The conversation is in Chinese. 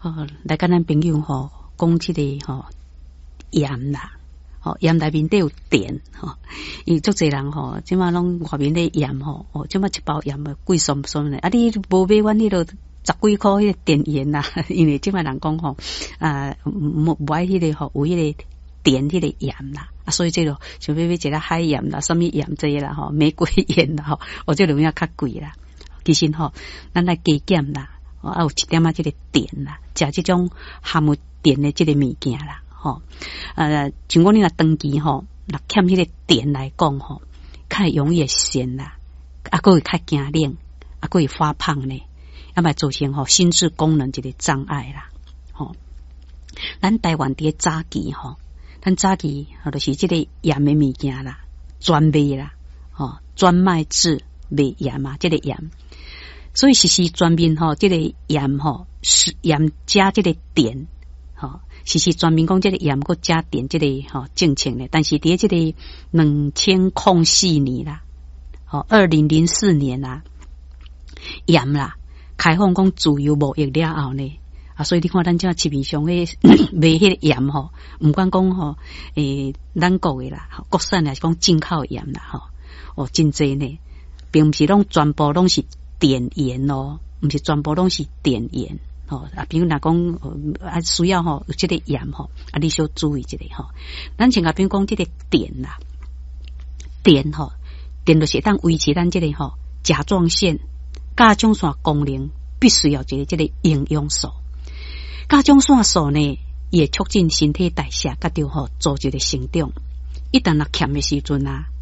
来跟咱朋友吼讲这个吼盐啦，盐内面都有碘因为足侪人即马拢外面的盐即马一包盐贵松松的，你无买阮迄个10几块迄个碘盐啦，因为即马人讲无爱迄个有迄个碘迄个盐啦，所以这个想要一个海盐啦，什么盐这些啦玫瑰盐啦这种要较贵啦。其实咱来加减啦，有一点这个碘啦，食这种含有碘的这个物件啦，像我你若长期若欠迄个碘来讲较容易咸啦，还会较惊冷，还会发胖呢，也会造成心智功能一个障碍啦。咱台湾伫早期咱早期就是这个盐的物件啦，专卖啦，专卖制卖盐嘛，这个盐。所以是专门这个盐是盐加这个碘是专门讲这个盐佮加碘这个政策呢，但是伫这个2004年啦，2004年啦，盐啦开放讲自由贸易了后呢，所以你看咱这市面上咧卖迄个盐唔管讲咱国的啦，国产还是讲进口盐啦真济呢，并不是拢全部拢是碘盐不是全部拢是碘盐比如若讲需要有这个盐你需要注意这个咱先比如讲这个碘啦，碘就是当维持咱这个甲状腺线功能必须要这个营养素，甲状腺素呢也促进身体代谢，甲着组织的成长。一旦若欠的时阵